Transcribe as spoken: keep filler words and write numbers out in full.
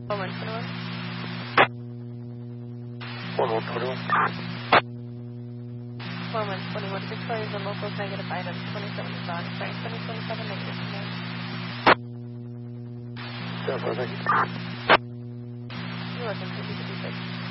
one one twenty-one. one one twenty-one. one one twenty-one. Victoria's and locals negative items. twenty-seven is on. Frank, twenty twenty-seven negative command. seven, thank you. You're welcome. fifty-six.